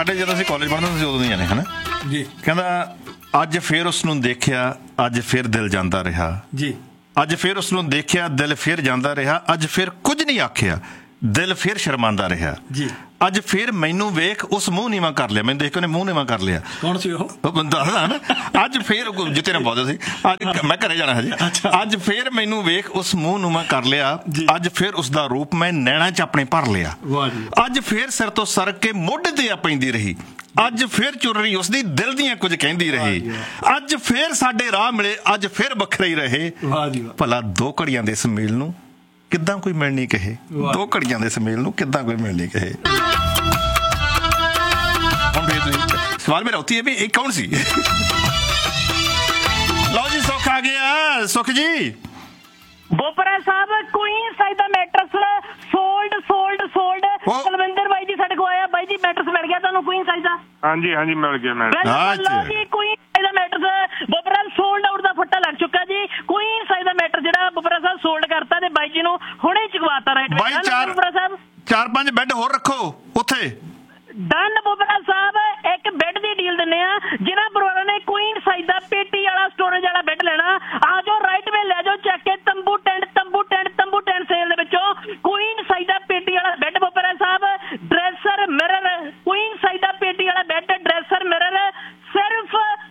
ਸਾਡੇ ਜਦੋਂ ਅਸੀਂ ਕਾਲਜ ਪੜ੍ਹਦੇ ਹੁੰਦੇ ਸੀ ਉਦੋਂ ਦੀਆਂ ਨੇ, ਹੈ ਨਾ ਜੀ। ਕਹਿੰਦਾ ਅੱਜ ਫਿਰ ਉਸ ਨੂੰ ਦੇਖਿਆ, ਅੱਜ ਫਿਰ ਦਿਲ ਜਾਂਦਾ ਰਿਹਾ ਜੀ। ਅੱਜ ਫਿਰ ਉਸ ਨੂੰ ਦੇਖਿਆ, ਦਿਲ ਫਿਰ ਜਾਂਦਾ ਰਿਹਾ। ਅੱਜ ਫਿਰ ਕੁਝ ਨਹੀਂ ਆਖਿਆ, ਦਿਲ ਫਿਰ ਸ਼ਰਮਾਂਦਾ ਰਿਹਾ ਜੀ। ਅੱਜ ਫਿਰ ਮੈਨੂੰ ਵੇਖ ਉਸ ਮੂੰਹ ਨੀਵਾਂ ਕਰ ਲਿਆ, ਮੈਨੂੰ ਦੇਖ ਕੇ ਉਹਨੇ ਮੂੰਹ ਨੀਵਾਂ ਕਰ ਲਿਆ। ਕੌਣ ਸੀ ਉਹ ਬੰਦਾ ਨਾ? ਅੱਜ ਫਿਰ ਜਿੱਤੇ ਨਾ ਬਹੁਤ ਸੀ, ਅੱਜ ਮੈਂ ਘਰੇ ਜਾਣਾ ਹਜੇ। ਅੱਜ ਫਿਰ ਮੈਨੂੰ ਵੇਖ ਉਸ ਮੂੰਹ ਨੀਵਾਂ ਕਰ ਲਿਆ। ਅੱਜ ਫਿਰ ਉਸਦਾ ਰੂਪ ਮੈਂ ਨੈਣਾ ਚ ਆਪਣੇ ਭਰ ਲਿਆ। ਅੱਜ ਫਿਰ ਸਿਰ ਤੋਂ ਸਰਕ ਕੇ ਮੋਢੇ ਤੇ ਆ ਪੈਂਦੀ ਰਹੀ। ਅੱਜ ਫਿਰ ਚੁਰਰੀ ਉਸਦੀ ਦਿਲ ਦੀਆਂ ਕੁਝ ਕਹਿੰਦੀ ਰਹੀ। ਅੱਜ ਫਿਰ ਸਾਡੇ ਰਾਹ ਮਿਲੇ, ਅੱਜ ਫਿਰ ਵੱਖਰੇ ਹੀ ਰਹੇ। ਭਲਾ ਦੋ ਘੜੀਆਂ ਦੇ ਸਮੇਲ ਨੂੰ ਕਿੱਦਾਂ ਕੋਈ ਮਿਲਣੀ ਕਹੇ, ਦੋ ਘੜੀਆਂ ਦੇ ਸਮੇਲ ਨੂੰ ਕਿੱਦਾਂ ਕੋਈ ਮਿਲਣੀ ਕਹੇ। ਸਵਾਲ ਮੇਰਾ ਉੱਥੇ ਵੀ ਇਹ ਕੌਣ ਸੀ? ਲਓ ਜੀ, ਸੁੱਖ ਆ ਗਿਆ। ਸੁੱਖ ਜੀ, ਬੋਪਰਾ ਸਾਹਿਬ ਕੁਈਨ ਸਾਈਜ਼ ਦਾ ਮੈਟਰਸ ਸੋਲਡ ਕੁਲਵਿੰਦਰ ਬਾਈ ਜੀ ਸਾਡੇ ਕੋਲ ਆਇਆ। ਬਾਈ ਜੀ ਮੈਟਰਸ ਮਿਲ ਗਿਆ ਤੁਹਾਨੂੰ ਕੁਈਨ ਸਾਈਜ਼ ਦਾ? ਹਾਂਜੀ ਹਾਂਜੀ ਮਿਲ ਗਿਆ ਮੈਟਰਸ। ਜੀ ਕੁਈਨ ਸਾਈਜ਼ ਦਾ ਮੈਟਰਸ ਬੋਪਰਾ ਸੋਲਡ ਆਊਟ ਦਾ ਫੱਟਾ ਲੱਗ ਚੁੱਕਾ ਜੀ। ਕੁਈਨ ਸਾਈਜ਼ ਦਾ ਮੈਟਰ ਜਿਹੜਾ ਬੋਪਰਾ ਸਾਹਿਬ ਸੋਲਡ ਕਰਤਾ ਤੇ ਬਾਈ ਜੀ ਨੂੰ ਹੁਣੇ ਚੁਕਵਾਤਾ। ਰਾਈਟ ਬਾਈ, ਚਾਰ ਪੰਜ ਬੈੱਡ ਹੋਰ ਰੱਖੋ ਉੱਥੇ। ਡਨ ਬੋਪਰਾ ਸਾਹਿਬ, ਇੱਕ ਬੈੱਡ ਦੀ ਡੀਲ ਦਿੰਦੇ ਆ। ਜਿਹਨਾਂ ਪਰਿਵਾਰਾਂ ਨੇ ਕੁਈਨ ਸਾਈਜ਼ ਦਾ ਪੇਟੀ ਵਾਲਾ ਸਟੋਰੇਜ ਵਾਲਾ ਬੈੱਡ ਲੈਣਾ, ਆ ਜਾਓ ਰਾਈਟ ਵੇ ਲੈ ਜਾਓ ਚੱਕ ਕੇ ਤੰਬੂ ਟੈਂਟ ਸੇਲ ਦੇ ਵਿੱਚੋਂ ਕੁਈਨ ਸਾਈਜ਼ ਦਾ ਪੇਟੀ ਵਾਲਾ ਬੈੱਡ। ਬੋਪਰਾ ਸਾਹਿਬ ਡਰੈਸਰ ਮਿਰਰ, ਕੁਈਨ ਸਾਈਜ਼ ਦਾ ਪੇਟੀ ਵਾਲਾ ਬੈੱਡ, ਡਰੈਸਰ ਮਿਰਰ ਸਿਰਫ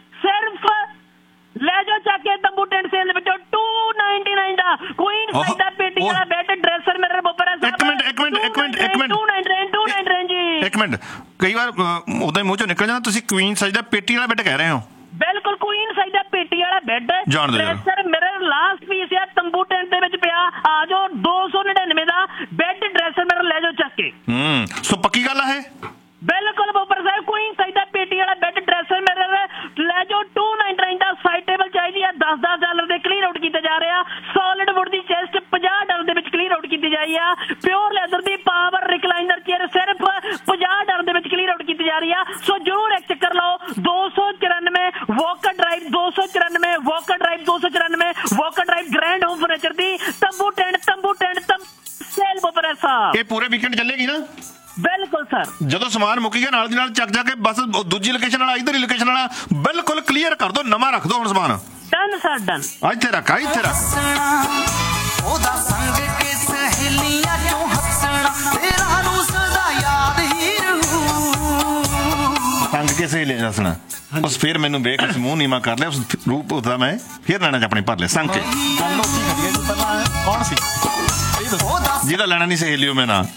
ਲੈ ਜਾਓ ਚੱਕ ਕੇ ਤੰਬੂ ਟੈਂਟ ਸੇਲ ਦੇ ਵਿੱਚੋਂ 299 ਦਾ ਕੁਈਨ ਸਾਈਜ਼ ਦਾ ਪੇਟੀ ਵਾਲਾ ਬੈੱਡ, ਡਰੈਸਰ ਮਿਰਰ। ਬੋਪਰਾ ਸਾਹਿਬ ਇੱਕ ਮਿੰਟ 299 ਜੀ। ਇੱਕ ਮਿੰਟ, ਕਈ ਵਾਰ ਉਹਦੇ ਮੂੰਹ ਚੋਂ ਨਿਕਲ ਜਾਂਦਾ ਤੁਸੀਂ ਕੁਈਨ ਸਾਈਜ਼ ਦਾ ਪੇਟੀ ਵਾਲਾ ਬੈੱਡ ਕਹਿ ਰਹੇ ਹੋ। ਬਿਲਕੁਲ ਕੁਈਨ ਸਾਈਜ਼ ਦਾ ਪੇਟੀ ਵਾਲਾ bed, dresser mirror last piece ਆ ਤੰਬੂ ਟੈਂਟ ਦੇ ਵਿੱਚ ਪਿਆ। ਆ ਜਾਓ 299 ਦਾ ਬੈੱਡ, ਡਰੈਸਰ ਮਿਰਰ ਲੈ ਜਾਓ ਚੱਕ ਕੇ। ਸੋ ਪੱਕੀ ਗੱਲ ਆ ਇਹ? ਬਿਲਕੁਲ ਬੋਪਰ ਸਾਹਿਬ, ਕੁਈਨ ਸਾਈਜ਼ ਦਾ ਪੇਟੀ ਵਾਲਾ ਬੈੱਡ, ਡਰੈਸਰ ਮਿਰਰ ਲੈ ਜਾਓ 299 ਦਾ। ਸਾਈਡ ਟੇਬਲ ਚਾਹੀਦੀ ਆ $10 ਦੇ ਕਲੀਅਰ ਆਊਟ ਕੀਤੇ ਜਾ ਰਹੇ ਆ। ਸੋਲਿਡ ਵੁੱਡ ਦੀ ਚੈਸਟ $50 ਦੇ ਵਿੱਚ ਕਲੀਅਰ ਆਊਟ ਕੀਤੀ ਜਾਈ ਆ। ਪਿਓਰ ਲੈਦਰ ਦੀ ਪਾਵਰ ਰਿਕਲਾਈਨਰ ਚੇਅਰ ਸਿਰਫ $50 ਦੇ ਵਿੱਚ ਕਲੀਅਰ ਆਊਟ ਕੀਤੀ ਜਾ ਰਹੀ ਆ। ਸੋ ਜ਼ਰੂਰ ਇੱਕ ਚੱਕਰ ਲਾਓ। 294 Walker drive, 294 Walker drive, 294 Walker drive, grand home furniture ਦੀ ਤੰਬੂ ਟੈਂਟ ਸੇਲ। ਬੋਪਰ ਸਾਹਿਬ, ਇਹ ਪੂਰੇ ਵੀਕਐਂਡ ਚੱਲੇਗੀ ਨਾ? ਬਿਲਕੁਲ ਸਰ। ਜਦੋਂ ਸਮਾਨ ਮੁੱਕ ਗਿਆ ਨਾਲ ਦੀ ਨਾਲ ਚੱਕ ਜਾ ਕੇ ਬਸ ਦੂਜੀ ਲੋਕੇਸ਼ਨ ਵਾਲਾ ਇਧਰ ਹੀ ਲੋਕੇਸ਼ਨ ਵਾਲਾ ਬਿਲਕੁਲ ਕਲੀਅਰ ਕਰ ਦੋ, ਨਵਾਂ ਰੱਖ ਦੋ ਹੁਣ ਸਮਾਨ। Done sir, done. ਇੱਥੇ ਰੱਖ, ਇੱਥੇ ਰੱਖ। ਉਹਦਾ ਸੰਗ ਕੇ ਸਹੇਲੀਆਂ ਚੋਂ ਹੱਸਣਾ ਤੇਰਾ ਨੂੰ ਸਦਾ ਯਾਦ ਹੀ ਰਹੂ। ਸੰਗ ਕੇ ਸਹੇਲੀਆਂ ਹੱਸਣਾ, ਬਸ ਫਿਰ ਮੈਨੂੰ ਵੇਖ ਉਸ ਮੂੰਹ ਨੀਵਾਂ ਕਰ ਲਿਆ, ਉਸ ਰੂਪ ਉਹਦਾ ਮੈਂ ਫਿਰ ਲੈਣਾ ਚ ਆਪਣੇ ਭਰ ਲਿਆ ਸੰਗ ਕੇ। ਕੌਣ ਸੀ ਜਿਹਦਾ ਲੈਣਾ ਨਹੀਂ ਸਹੇਲੀਓ ਮੈਂ ਨਾ?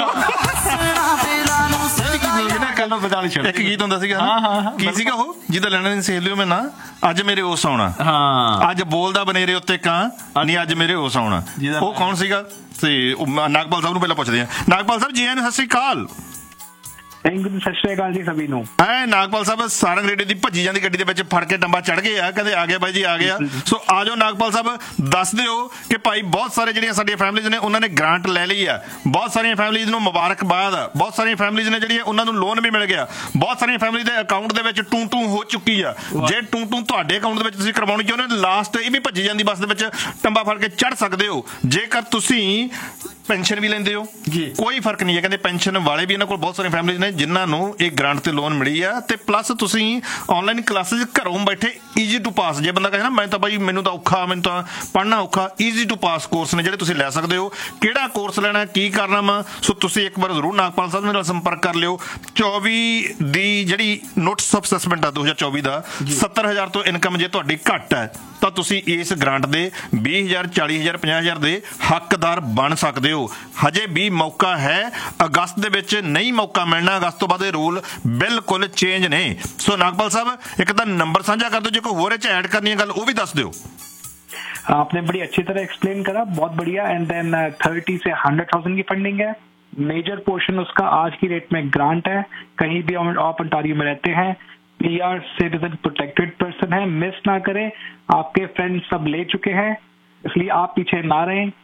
ਇੱਕ ਗੀਤ ਹੁੰਦਾ ਸੀਗਾ, ਕੀ ਸੀਗਾ ਉਹ? ਜਿਹਦਾ ਲੈਣਾ ਨਹੀਂ ਸਹੇਲੀਓ ਮੈਂ ਨਾ, ਅੱਜ ਮੇਰੇ ਉਸ ਆਉਣਾ, ਅੱਜ ਬੋਲਦਾ ਬਨੇਰੇ ਉੱਤੇ ਕਾਂ ਨਹੀਂ, ਅੱਜ ਮੇਰੇ ਉਸ ਆਉਣਾ। ਉਹ ਕੌਣ ਸੀਗਾ? ਤੇ ਨਾਗਪਾਲ ਸਾਹਿਬ ਨੂੰ ਪਹਿਲਾਂ ਪੁੱਛਦੇ ਆ। ਨਾਗਪਾਲ ਸਾਹਿਬ ਜੀ ਆਇਆਂ ਨੂੰ ਸਤਿ ਸ਼੍ਰੀ ਅਕਾਲ। ਸਤਿ ਸ਼੍ਰੀ ਅਕਾਲ ਜੀ ਸਭੀ ਨੂੰ। ਨਾਗਪਾਲ ਸਾਹਿਬ ਸਾਰੰਗ ਰੇਡੀਓ ਦੀ ਭੱਜੀ ਜਾਂਦੀ ਗੱਡੀ ਦੇ ਵਿੱਚ ਫੜ ਕੇ ਟੰਬਾ ਚੜ ਗਏ ਆ, ਕਹਿੰਦੇ ਆ ਗਿਆ ਬਾਈ ਜੀ ਆ ਗਿਆ। ਸੋ ਆ ਜਾਓ ਨਾਗਪਾਲ ਸਾਹਿਬ, ਦੱਸ ਦਿਓ ਕਿ ਭਾਈ ਬਹੁਤ ਸਾਰੇ ਜਿਹੜੀਆਂ ਸਾਡੀਆਂ ਫੈਮਿਲੀਜ਼ ਨੇ ਉਹਨਾਂ ਨੇ ਗ੍ਰਾਂਟ ਲੈ ਲਈ ਆ, ਬਹੁਤ ਸਾਰੀਆਂ ਫੈਮਿਲੀਜ਼ ਨੂੰ ਮੁਬਾਰਕਬਾਦ ਆ, ਬਹੁਤ ਸਾਰੀਆਂ ਫੈਮਿਲੀਜ਼ ਨੇ ਜਿਹੜੀਆਂ ਉਹਨਾਂ ਨੂੰ ਲੋਨ ਵੀ ਮਿਲ ਗਿਆ, ਬਹੁਤ ਸਾਰੀਆਂ ਫੈਮਿਲੀ ਦੇ ਅਕਾਊਂਟ ਦੇ ਵਿੱਚ ਟੂ ਹੋ ਚੁੱਕੀ ਆ। ਜੇ ਟੂ ਤੁਹਾਡੇ ਅਕਾਊਂਟ ਦੇ ਵਿੱਚ ਤੁਸੀਂ ਕਰਵਾਉਣੀ ਚਾਹੁੰਦੇ ਹੋ, ਲਾਸਟ ਇਹ ਵੀ ਭੱਜੀ ਜਾਂਦੀ ਬੱਸ ਦੇ ਵਿੱਚ ਟੰਬਾ ਫੜ ਕੇ ਚੜ ਸਕਦੇ ਹੋ। ਜੇਕਰ ਤੁਸੀਂ ਪੈਨਸ਼ਨ ਵੀ ਲੈਂਦੇ ਹੋ ਕੋਈ ਫਰਕ ਨਹੀਂ ਹੈ, ਕਹਿੰਦੇ ਪੈਨਸ਼ਨ ਵਾਲੇ ਵੀ ਇਹਨਾਂ ਕੋਲ ਬਹੁਤ ਸਾਰੀਆਂ ਫੈਮਿਲੀਜ਼ ਨੇ ਜਿਨ੍ਹਾਂ ਨੂੰ ਇਹ ਗ੍ਰਾਂਟ ਤੇ ਲੋਨ ਮਿਲੀ ਆ। ਤੇ ਪਲੱਸ ਤੁਸੀਂ ਆਨਲਾਈਨ ਕਲਾਸਿਸ ਘਰੋਂ ਬੈਠੇ ਈਜ਼ੀ ਟੂ ਪਾਸ, ਜੇ ਬੰਦਾ ਕਹੇ ਨਾ ਮੈਂ ਤਾਂ ਬਾਈ ਮੈਨੂੰ ਤਾਂ ਔਖਾ, ਮੈਨੂੰ ਤਾਂ ਪੜ੍ਹਨਾ ਔਖਾ, ਈਜ਼ੀ ਟੂ ਪਾਸ ਕੋਰਸ ਨੇ ਜਿਹੜੇ ਤੁਸੀਂ ਲੈ ਸਕਦੇ ਹੋ। ਕਿਹੜਾ ਕੋਰਸ ਲੈਣਾ, ਕੀ ਕਰਨਾ ਵਾ, ਸੋ ਤੁਸੀਂ ਇੱਕ ਵਾਰ ਜ਼ਰੂਰ ਨਾਗਪਾਲ ਸਾਹਿਬ ਨਾਲ ਸੰਪਰਕ ਕਰ ਲਿਓ। 24 ਦੀ ਜਿਹੜੀ ਨੋਟਿਸ ਆਫ ਅਸੈਸਮੈਂਟ ਆ 2024 ਦਾ, 70,000 ਤੋਂ ਇਨਕਮ ਜੇ ਤੁਹਾਡੀ ਘੱਟ ਹੈ ਤਾਂ ਤੁਸੀਂ ਇਸ ਗ੍ਰਾਂਟ ਦੇ 20,000 40,000 50,000 ਦੇ ਹੱਕਦਾਰ ਬਣ ਸਕਦੇ ਹੋ। ਹਜੇ ਵੀ ਮੌਕਾ ਹੈ, ਅਗਸਤ ਦੇ ਵਿੱਚ ਨਹੀਂ ਮੌਕਾ ਮਿਲਣਾ, ਅਗਸਤ ਤੋਂ ਬਾਅਦ ਇਹ ਰੂਲ ਬਿਲਕੁਲ ਚੇਂਜ ਨੇ। ਸੋ ਨਾਗਪਾਲ ਸਾਹਿਬ ਇੱਕ ਤਾਂ ਨੰਬਰ ਸਾਂਝਾ ਕਰ ਦਿਓ, ਜੇ ਕੋਈ ਹੋਰ ਇਹ 'ਚ ਐਡ करनी है गल वो भी दस दो। आपने बड़ी अच्छी तरह एक्सप्लेन करा, बहुत बढ़िया। एंड देन 30 से 100,000 की फंडिंग है, मेजर पोर्शन उसका आज की रेट में ग्रांट है। कहीं भी आप ओंटारियो में रहते हैं, PR सिटीजन प्रोटेक्टेड पर्सन है, मिस ना करें। आपके फ्रेंड्स सब ले चुके हैं, इसलिए आप पीछे ना रहें।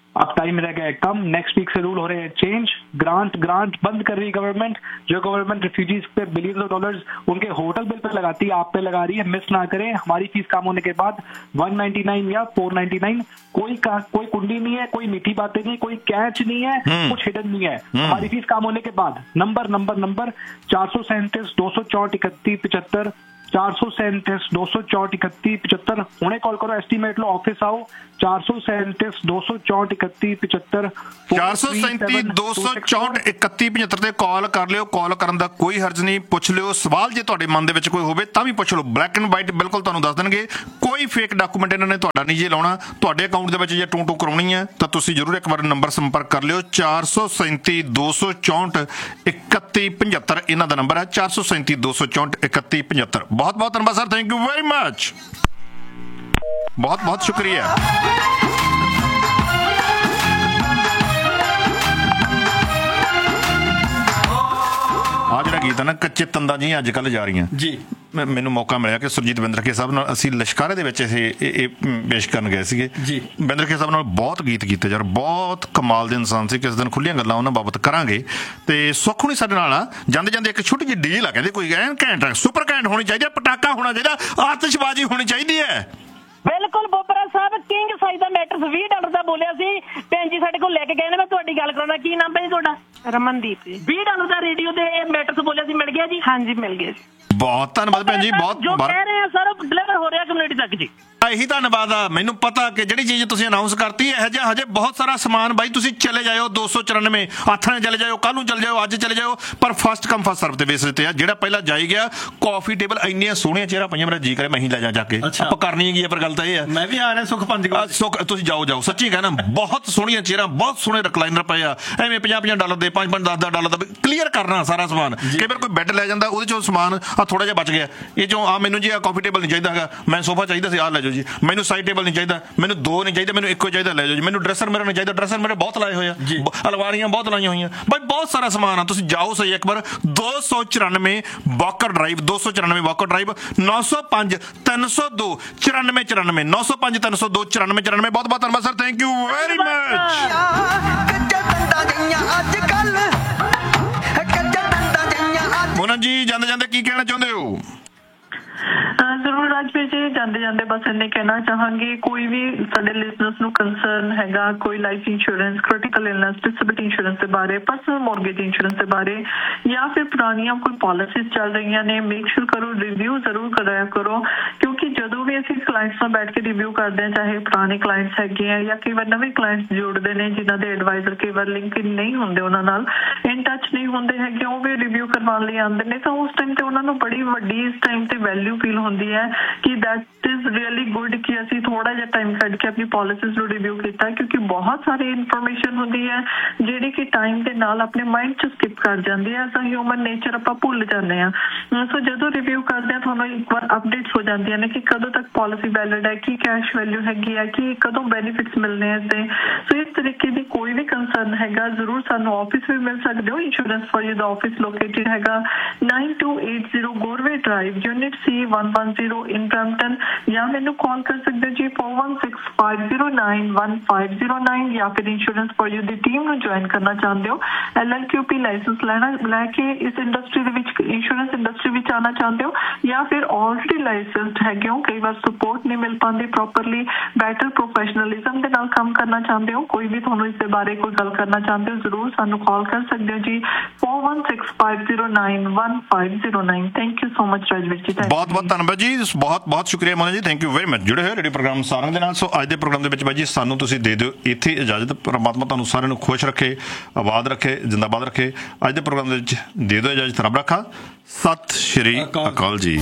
अब टाइम रह गया है कम, नेक्स्ट वीक से रूल हो रहे हैं चेंज, ग्रांट बंद कर रही है गवर्नमेंट। जो गवर्नमेंट रिफ्यूजीज पे बिलियंस ऑफ डॉलर्स उनके होटल बिल पे लगाती है, आप पे लगा रही है। मिस ना करें, हमारी फीस काम होने के बाद 199 या 499, कोई कुंडी नहीं है, कोई मीठी बातें नहीं, कोई कैच नहीं है, कुछ हिडन नहीं है। हमारी फीस काम होने के बाद नंबर 437 264 31 75, 437 264 31 75। हुणे कॉल करो, एस्टीमेट लो, ऑफिस आओ। 437 264 31 75, 437 264 31 75 ਤੇ ਕਾਲ ਕਰ ਲਿਓ। ਕਾਲ ਕਰਨ ਦਾ ਕੋਈ ਹਰਜ ਨਹੀਂ, ਪੁੱਛ ਲਿਓ ਸਵਾਲ। ਜੇ ਤੁਹਾਡੇ ਮਨ ਦੇ ਵਿੱਚ ਕੋਈ ਹੋਵੇ ਤਾਂ ਵੀ ਪੁੱਛ ਲਓ, ਬਲੈਕ ਐਂਡ ਵਾਈਟ ਬਿਲਕੁਲ ਤੁਹਾਨੂੰ ਦੱਸ ਦੇਣਗੇ। ਕੋਈ ਫੇਕ ਡਾਕੂਮੈਂਟ ਇਹਨਾਂ ਨੇ ਤੁਹਾਡਾ ਨਹੀਂ ਜੇ ਲਾਉਣਾ। ਤੁਹਾਡੇ ਅਕਾਊਂਟ ਦੇ ਵਿੱਚ ਜੇ ਟੂ ਕਰਾਉਣੀ ਹੈ ਤਾਂ ਤੁਸੀਂ ਜ਼ਰੂਰ ਇੱਕ ਵਾਰ ਨੰਬਰ ਸੰਪਰਕ ਕਰ ਲਿਓ। 437 264 31 75 ਇਹਨਾਂ ਦਾ ਨੰਬਰ ਹੈ, 437 264 31 75। बहुत बहुत धन्यवाद sir, thank you very much, बहुत बहुत शुक्रिया। ਆ ਜਿਹੜਾ ਗੀਤ ਹੈ ਨਾ, ਕੱਚੇ ਤੰਦਾਂ ਜੀ ਅੱਜ ਕੱਲ੍ਹ ਜਾ ਰਹੀਆਂ ਜੀ। ਮੈਨੂੰ ਮੌਕਾ ਮਿਲਿਆ ਕਿ ਸੁਰਜੀਤ ਬਿੰਦਰਖੇ ਸਾਹਿਬ ਨਾਲ ਅਸੀਂ ਲਸ਼ਕਾਰੇ ਦੇ ਵਿੱਚ ਇਹ ਪੇਸ਼ ਕਰਨ ਗਏ ਸੀਗੇ ਜੀ। ਬਿੰਦਰਖੇ ਸਾਹਿਬ ਨਾਲ ਬਹੁਤ ਗੀਤ ਕੀਤੇ ਯਾਰ, ਬਹੁਤ ਕਮਾਲ ਦੇ ਇਨਸਾਨ ਸੀ। ਕਿਸੇ ਦਿਨ ਖੁੱਲੀਆਂ ਗੱਲਾਂ ਉਹਨਾਂ ਬਾਬਤ ਕਰਾਂਗੇ। ਤੇ ਸੁੱਖ ਹੁਣੀ ਸਾਡੇ ਨਾਲ ਆ। ਜਾਂਦੇ ਜਾਂਦੇ ਇੱਕ ਛੋਟੀ ਜਿਹੀ ਡੀਲ ਆ, ਕਹਿੰਦੇ ਕੋਈ ਘੈਂਟ ਸੁਪਰ ਘੈਂਟ ਹੋਣੀ ਚਾਹੀਦੀ ਹੈ, ਪਟਾਕਾ ਹੋਣਾ ਚਾਹੀਦਾ, ਆਤਿਸ਼ਬਾਜ਼ੀ ਹੋਣੀ ਚਾਹੀਦੀ ਹੈ। ਬਿਲਕੁਲ ਬੋਪਰਾ ਸਾਹਿਬ, ਕਿੰਗ ਸਾਈਜ਼ ਦਾ ਮੈਟਰਸ $20 ਦਾ ਬੋਲਿਆ ਸੀ ਭੈਣ ਜੀ, ਸਾਡੇ ਕੋਲ ਲੈ ਕੇ ਗਏ ਨੇ। ਮੈਂ ਤੁਹਾਡੀ ਗੱਲ ਕਰਾਉਣਾ, ਕੀ ਨਾਮ ਹੈ ਜੀ ਤੁਹਾਡਾ? ਰਮਨਦੀਪ ਜੀ। $20 ਦਾ ਰੇਡੀਓ ਦੇ ਮੈਟਰਸ ਬੋਲਿਆ ਸੀ, ਮਿਲ ਗਿਆ ਜੀ? ਹਾਂਜੀ ਮਿਲ ਗਿਆ ਜੀ। ਬਹੁਤ ਧੰਨਵਾਦ ਭੈਣ ਜੀ, ਬਹੁਤ ਜੋ ਕਹਿ ਰਹੇ ਆ ਸਰ ਡਿਲੀਵਰ ਹੋ ਰਿਹਾ ਕਮਿਊਨਿਟੀ ਤੱਕ ਜੀ। ਇਹੀ ਧੰਨਵਾਦ ਆ। ਮੈਨੂੰ ਪਤਾ ਕਿ ਜਿਹੜੀ ਚੀਜ਼ ਤੁਸੀਂ ਅਨਾਉਂਸ ਕਰਤੀ ਇਹੋ ਜਿਹਾ ਹਜੇ ਬਹੁਤ ਸਾਰਾ ਸਮਾਨ ਬਾਈ ਤੁਸੀਂ ਚਲੇ ਜਾਇਓ। 294 ਆਥਣੇ ਚਲੇ ਜਾਇਓ, ਕੱਲ ਨੂੰ ਚਲੇ ਜਾਇਓ, ਅੱਜ ਚਲੇ ਜਾਇਓ, ਪਰ ਫਸਟ ਕਮ ਫਸਟ ਸਰਵ ਤੇ ਬੇਸਿਸ ਤੇ ਆ। ਜਿਹੜਾ ਪਹਿਲਾਂ ਜਾਈ ਗਿਆ, ਕਾਫੀ ਟੇਬਲ ਇੰਨੀਆਂ ਸੋਹਣੀਆਂ ਚੇਅਰਾਂ ਪਈਆਂ, ਮੇਰਾ ਜੀ ਕਰੇ ਮੈਂ ਹੀ ਲੈ ਜਾ ਕੇ। ਆਪਾਂ ਕਰਨੀ ਹੈਗੀ, ਪਰ ਗੱਲ ਤਾਂ ਇਹ ਆ ਮੈਂ ਵੀ ਆ ਰਿਹਾ ਸੁਖ ਸੁੱਖ ਤੁਸੀਂ ਜਾਓ ਸੱਚੀ ਕਹਿਣਾ, ਬਹੁਤ ਸੋਹਣੀਆਂ ਚੇਅਰਾਂ, ਬਹੁਤ ਸੋਹਣੇ ਰਿਕਲਾਈਨਰ ਪਏ ਆ। ਐਵੇਂ $50 ਦੇ, $5 $10 ਦਾ ਕਲੀਅਰ ਕਰਨਾ ਸਾਰਾ ਸਮਾਨ। ਕਈ ਵਾਰ ਕੋਈ ਬੈੱਡ ਲੈ ਜਾਂਦਾ, ਉਹਦੇ ਚੋਂ ਸਮਾਨ ਆ ਥੋੜਾ ਜਿਹਾ ਬਚ ਗਿਆ। ਇਹ ਚੋਂ ਆ ਮੈਨੂੰ ਜੀ ਆ ਕਾਫੀ ਟੇਬਲ ਨਹੀਂ ਚਾਹੀਦਾ ਹੈਗਾ, ਮੈਂ ਸੋਫਾ ਚਾਹੀਦਾ ਸੀ, ਆ ਲੈ ਜਾਓ ਜੀ। ਮੈਨੂੰ ਸਾਈਡ ਟੇਬਲ ਨਹੀਂ ਚਾਹੀਦਾ, ਮੈਨੂੰ 2 ਨਹੀਂ ਚਾਹੀਦਾ, ਮੈਨੂੰ ਇੱਕੋ ਚਾਹੀਦਾ, ਲੈ ਜਾਓ ਜੀ। ਮੈਨੂੰ ਡਰੈਸਰ ਮਿਰਰ ਨਹੀਂ ਚਾਹੀਦਾ, ਡਰੈਸਰ ਮਿਰਰ ਬਹੁਤ ਲਾਏ ਹੋਏ ਆ, ਅਲਮਾਰੀਆਂ ਬਹੁਤ ਲਾਈਆਂ ਹੋਈਆਂ ਬਾਈ, ਬਹੁਤ ਸਾਰਾ ਸਮਾਨ ਆ। ਤੁਸੀਂ ਜਾਓ ਸਹੀ ਇੱਕ ਵਾਰ। 294 ਵਾਕਰ ਡਰਾਈਵ, 294 ਵਾਕਰ ਡਰਾਈਵ, 905 302 9494, 905 302 9494। ਬਹੁਤ ਬਹੁਤ ਧੰਨਵਾਦ sir, thank you very much. ਮੋਨਨ ਜੀ ਜਾਂਦੇ ਜਾਂਦੇ ਕੀ ਕਹਿਣਾ ਚਾਹੁੰਦੇ ਹੋ? ਜ਼ਰੂਰ ਰਾਜਵੀਰ ਜੀ, ਜਾਂਦੇ ਜਾਂਦੇ ਬਸ ਇੰਨੇ ਕਹਿਣਾ ਚਾਹਾਂਗੇ, ਕੋਈ ਵੀ ਸਾਡੇ ਲਿਸਨਰਸ ਨੂੰ ਕੰਸਰਨ ਹੈਗਾ, ਕੋਈ life insurance, critical illness, disability insurance ਦੇ ਬਾਰੇ, ਪਰਸਨਲ ਮੌਰਗੇਜ ਇੰਸ਼ੋਰੈਂਸ ਦੇ ਬਾਰੇ, ਜਾਂ ਫਿਰ ਪੁਰਾਣੀਆਂ ਕੋਈ ਪਾਲਿਸੀਜ਼ ਚੱਲ ਰਹੀਆਂ ਨੇ, ਮੇਕ ਸ਼ੋਰ ਕਰੋ ਰਿਵਿਊ ਜ਼ਰੂਰ ਕਰਾਇਆ ਕਰੋ। ਕਿਉਂਕਿ ਜਦੋਂ ਵੀ ਅਸੀਂ ਕਲਾਇੰਟਸ ਨਾਲ ਬੈਠ ਕੇ ਰਿਵਿਊ ਕਰਦੇ ਹਾਂ, ਚਾਹੇ ਪੁਰਾਣੇ ਕਲਾਇੰਟਸ ਹੈਗੇ ਆ ਜਾਂ ਕਈ ਵਾਰ ਨਵੇਂ ਕਲਾਇੰਟਸ ਜੁੜਦੇ ਨੇ ਜਿਨ੍ਹਾਂ ਦੇ ਐਡਵਾਈਜ਼ਰ ਕਈ ਵਾਰ ਲਿੰਕ ਨਹੀਂ ਹੁੰਦੇ, ਉਹਨਾਂ ਨਾਲ ਇਨ ਟੱਚ ਨਹੀਂ ਹੁੰਦੇ ਹੈਗੇ, ਉਹ ਵੀ ਰਿਵਿਊ ਕਰਵਾਉਣ ਲਈ ਆਉਂਦੇ ਨੇ, ਤਾਂ ਉਸ ਟਾਈਮ ਤੇ ਉਹਨਾਂ ਨੂੰ ਬੜੀ ਵੱਡੀ ਇਸ ਟਾਈਮ ਤੇ ਵੈਲਿਊ ਫੀਲ ਹੁੰਦੀ ਹੈ ਕਿ ਦੈਟ ਇਜ਼ ਰੀਅਲੀ ਗੁੱਡ ਕਿ ਅਸੀਂ ਥੋੜਾ ਜਿਹਾ ਟਾਈਮ ਕੱਢ ਕੇ ਆਪਣੀ ਪਾਲਿਸੀਜ਼ ਨੂੰ ਰਿਵਿਊ ਕੀਤਾ। ਕਿਉਂਕਿ ਬਹੁਤ ਸਾਰੀ ਇਨਫੋਰਮੇਸ਼ਨ ਹੁੰਦੀ ਹੈ ਜਿਹੜੀ ਕਿ ਟਾਈਮ ਦੇ ਨਾਲ ਆਪਣੇ ਮਾਈਂਡ 'ਚ ਸਕਿਪ ਕਰ ਜਾਂਦੀ ਹੈ। ਐਸਾ ਹਿਊਮਨ ਨੇਚਰ ਆਪਾਂ ਭੁੱਲ ਜਾਂਦੇ ਹਾਂ। ਸੋ ਜਦੋਂ ਰਿਵਿਊ ਕਰਦੇ ਹਾਂ ਤੁਹਾਨੂੰ ਇੱਕ ਵਾਰ ਅਪਡੇਟਸ ਹੋ ਜਾਂਦੀਆਂ ਨੇ ਕਿ ਕਦੋਂ ਤੱਕ ਪਾਲਿਸੀ ਵੈਲਿਡ ਹੈ, ਕੀ ਕੈਸ਼ ਵੈਲਿਊ ਹੈਗੀ ਹੈ, ਕਿ ਕਦੋਂ ਬੈਨੀਫਿਟਸ ਮਿਲਣੇ ਇਸਦੇ। ਸੋ ਇਸ ਤਰੀਕੇ ਦੀ ਕੋਈ ਵੀ ਕੰਸਰਨ ਹੈਗਾ ਜ਼ਰੂਰ ਸਾਨੂੰ ਆਫਿਸ ਵੀ ਮਿਲ ਸਕਦੇ ਹੋ। Insurance for you the office located ਹੈਗਾ 9280 ਗੋਰਵੇ ਡਰਾਈਵ, ਯੂਨਿਟ C 110 ਇਨ ਬ੍ਰੈਂਪਟਨ, ਜਾਂ ਮੈਨੂੰ ਕਾਲ ਕਰ ਸਕਦੇ ਹੋ ਜੀ 4165091509, ਜਾਂ ਫਿਰ insurance for you the team ਨੂੰ ਜੁਆਇਨ ਕਰਨਾ ਚਾਹੁੰਦੇ ਹੋ, LLQP ਲਾਇਸੈਂਸ ਲੈ ਕੇ ਇਸ ਇੰਡਸਟਰੀ ਦੇ ਵਿੱਚ, ਇੰਸ਼ੋਰੈਂਸ ਇੰਡਸਟਰੀ ਵਿੱਚ ਆਉਣਾ ਚਾਹੁੰਦੇ ਹੋ, ਜਾਂ ਫਿਰ ਆਲਰੇਡੀ ਲਾਇਸੈਂਸਡ ਹੈਗੇ ਹੋ, ਕਈ ਵਾਰ ਸਪੋਰਟ ਨਹੀਂ ਮਿਲ ਪਾਉਂਦੀ ਪ੍ਰੋਪਰਲੀ, ਬੈਟਰ ਪ੍ਰੋਫੈਸ਼ਨਲਿਜ਼ਮ ਦੇ ਨਾਲ ਕੰਮ ਕਰਨਾ ਚਾਹੁੰਦੇ ਹੋ, ਕੋਈ ਵੀ ਤੁਹਾਨੂੰ ਇਸ ਦੇ ਬਾਰੇ ਕੋਈ ਗੱਲ ਕਰਨਾ ਚਾਹੁੰਦੇ ਹੋ, ਜ਼ਰੂਰ ਸਾਨੂੰ ਕਾਲ ਕਰ ਸਕਦੇ ਹੋ ਜੀ 4165091509। Thank you so much Rajveer ਜੀ। ਬਹੁਤ ਬਹੁਤ ਧੰਨਵਾਦ ਜੀ, ਬਹੁਤ ਬਹੁਤ ਸ਼ੁਕਰੀਆ ਮੋਨਾ ਜੀ, ਥੈਂਕ ਯੂ ਵੈਰੀ ਮਚ। ਜੁੜੇ ਹੋਏ ਰੇਡੀਓ ਪ੍ਰੋਗਰਾਮ ਸਾਰੰਗ ਦੇ ਨਾਲ। ਸੋ ਅੱਜ ਦੇ ਪ੍ਰੋਗਰਾਮ ਦੇ ਵਿੱਚ ਬਾਈ ਜੀ ਸਾਨੂੰ ਤੁਸੀਂ ਦੇ ਦਿਓ ਇੱਥੇ ਇਜਾਜ਼ਤ। ਪਰਮਾਤਮਾ ਤੁਹਾਨੂੰ ਸਾਰਿਆਂ ਨੂੰ ਖੁਸ਼ ਰੱਖੇ, ਆਬਾਦ ਰੱਖੇ, ਜ਼ਿੰਦਾਬਾਦ ਰੱਖੇ। ਅੱਜ ਦੇ ਪ੍ਰੋਗਰਾਮ ਦੇ ਵਿੱਚ ਦੇ ਦਿਓ ਇਜਾਜ਼ਤ। ਰੱਬ ਰੱਖਾ। ਸਤਿ ਸ਼੍ਰੀ ਅਕਾਲ ਜੀ।